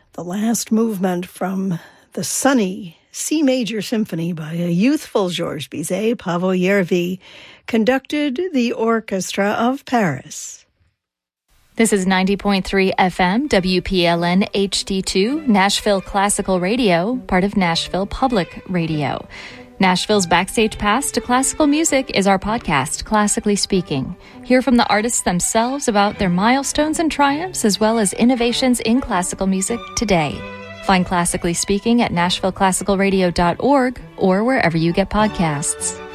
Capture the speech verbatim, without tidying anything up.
the last movement from the sunny C Major Symphony by a youthful Georges Bizet, Paavo Järvi, conducted the Orchestra of Paris. This is ninety point three F M, W P L N H D two, Nashville Classical Radio, part of Nashville Public Radio. Nashville's backstage pass to classical music is our podcast, Classically Speaking. Hear from the artists themselves about their milestones and triumphs, as well as innovations in classical music today. Find Classically Speaking at nashville classical radio dot org or wherever you get podcasts.